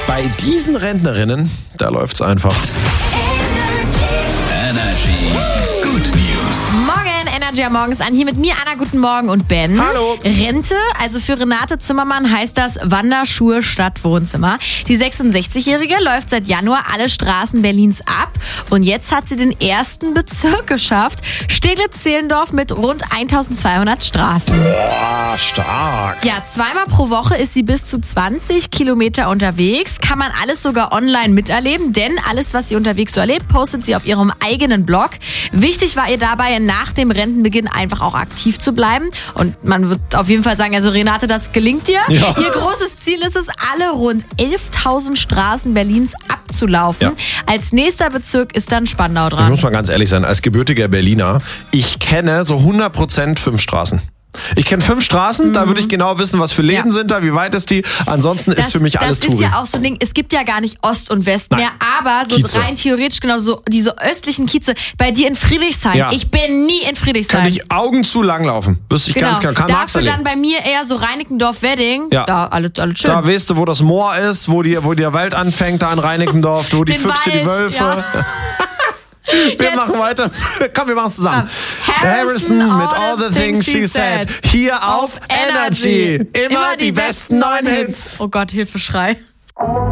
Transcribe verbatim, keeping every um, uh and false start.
Bei diesen Rentnerinnen, da läuft's einfach. Energy Good News. Morgen, Energy am Morgens an. Hier mit mir, Anna, guten Morgen und Ben. Hallo. Rente, also für Renate Zimmermann heißt das Wanderschuhe statt Wohnzimmer. Die sechsundsechzigjährige läuft seit Januar alle Straßen Berlins ab. Und jetzt hat sie den ersten Bezirk geschafft. Steglitz-Zehlendorf mit rund eintausendzweihundert Straßen. Boah, stark. Ja, zweimal pro Woche ist sie bis zu zwanzig Kilometer unterwegs. Kann man alles sogar online miterleben, denn alles, was sie unterwegs so erlebt, postet sie auf ihrem eigenen Blog. Wichtig war ihr dabei, nach dem Rentenbeginn einfach auch aktiv zu bleiben. Und man wird auf jeden Fall sagen, also Renate, das gelingt dir. Ja. Ihr großes Ziel ist es, alle rund elftausend Straßen Berlins abzulaufen. Ja. Als nächster Bezirk ist dann Spandau Ich dran. muss mal ganz ehrlich sein, als gebürtiger Berliner, ich kenne so hundert Prozent fünf Straßen. Ich kenne fünf Straßen, da würde ich genau wissen, was für Läden Ja. sind da, wie weit ist die. Ansonsten Das, ist für mich alles das ist Trubel. ja auch so ein Ding, es gibt ja gar nicht Ost und West Nein. mehr, aber so Kieze. rein theoretisch genau so diese östlichen Kieze, bei dir in Friedrichshain. Ja. Ich bin nie in Friedrichshain. Kann ich Augen zu lang laufen. Wüsste ich genau. ganz genau. Karl Marx Dafür Allee. dann bei mir eher so Reinickendorf-Wedding. Ja. Da alles, alles schön. Da weißt du, wo das Moor ist, wo, die, wo der Wald anfängt, da in Reinickendorf, wo die Den Füchse, Wald, die Wölfe. ja. Wir Jetzt. machen weiter. Komm, wir machen es zusammen. Harrison, mit All the Things She Said. Hier auf Energy. Immer die besten neuen Hits. Oh Gott, Hilfeschrei.